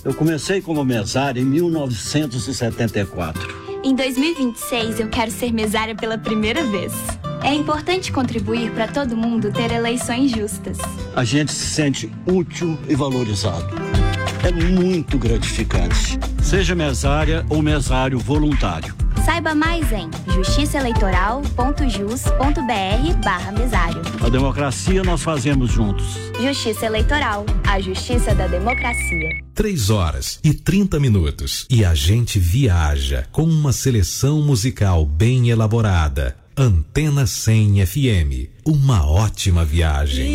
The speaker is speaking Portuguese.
Eu comecei como mesário em 1974. Em 2026, eu quero ser mesária pela primeira vez. É importante contribuir para todo mundo ter eleições justas. A gente se sente útil e valorizado. É muito gratificante. Seja mesária ou mesário voluntário. Saiba mais em justiçaeleitoral.jus.br/mesário. A democracia nós fazemos juntos. Justiça Eleitoral, a justiça da democracia. 3h30 e a gente viaja com uma seleção musical bem elaborada. Antena 100 FM, uma ótima viagem.